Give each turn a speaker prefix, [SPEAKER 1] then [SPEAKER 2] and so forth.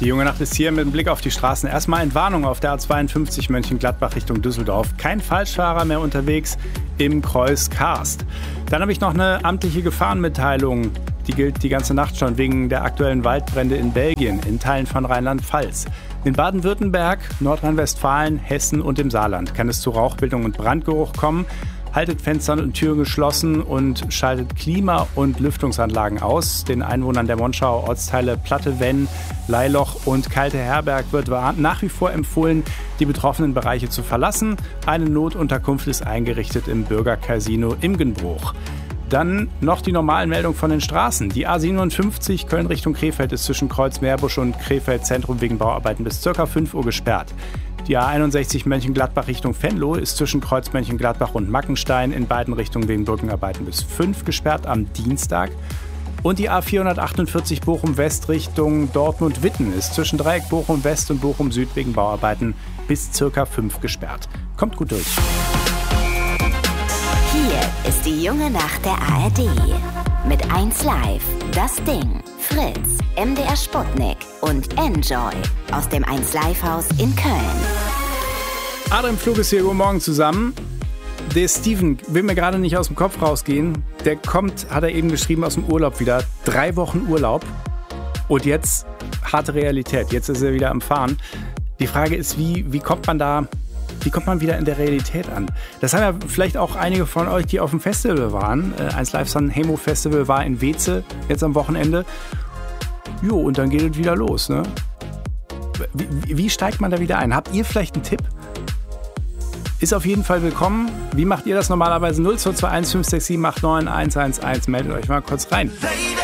[SPEAKER 1] Die junge Nacht ist hier mit dem Blick auf die Straßen. Erstmal Entwarnung auf der A52 Mönchengladbach Richtung Düsseldorf. Kein Falschfahrer mehr unterwegs im Kreuz Karst. Dann habe ich noch eine amtliche Gefahrenmitteilung. Die gilt die ganze Nacht schon wegen der aktuellen Waldbrände in Belgien, in Teilen von Rheinland-Pfalz. In Baden-Württemberg, Nordrhein-Westfalen, Hessen und im Saarland kann es zu Rauchbildung und Brandgeruch kommen. Haltet Fenster und Türen geschlossen und schaltet Klima- und Lüftungsanlagen aus. Den Einwohnern der Monschauer Ortsteile Platte, Venn, Leiloch und Kalte Herberg wird nach wie vor empfohlen, die betroffenen Bereiche zu verlassen. Eine Notunterkunft ist eingerichtet im Bürgercasino Imgenbruch. Dann noch die normalen Meldungen von den Straßen. Die A57 Köln Richtung Krefeld ist zwischen Kreuz Meerbusch und Krefeld Zentrum wegen Bauarbeiten bis ca. 5 Uhr gesperrt. Die A61 Mönchengladbach Richtung Venlo ist zwischen Kreuz Mönchengladbach und Mackenstein in beiden Richtungen wegen Brückenarbeiten bis 5 gesperrt am Dienstag. Und die A448 Bochum West Richtung Dortmund-Witten ist zwischen Dreieck Bochum West und Bochum Süd wegen Bauarbeiten bis ca. 5 gesperrt. Kommt gut durch.
[SPEAKER 2] Hier ist die junge Nacht der ARD. Mit 1Live, Das Ding, Fritz, MDR Sputnik und Enjoy aus dem 1Live-Haus in Köln.
[SPEAKER 1] Adrian Flug ist hier, guten Morgen zusammen. Der Steven will mir gerade nicht aus dem Kopf rausgehen. Der kommt, hat er eben geschrieben, aus dem Urlaub wieder. 3 Wochen Urlaub und jetzt harte Realität. Jetzt ist er wieder am Fahren. Die Frage ist, wie kommt man wieder in der Realität an? Das haben ja vielleicht auch einige von euch, die auf dem Festival waren. 1Live San Hemo Festival war in Weze jetzt am Wochenende. Jo, und dann geht es wieder los, ne? Wie steigt man da wieder ein? Habt ihr vielleicht einen Tipp? Ist auf jeden Fall willkommen. Wie macht ihr das normalerweise? 0221 567 89 111. Meldet euch mal kurz rein.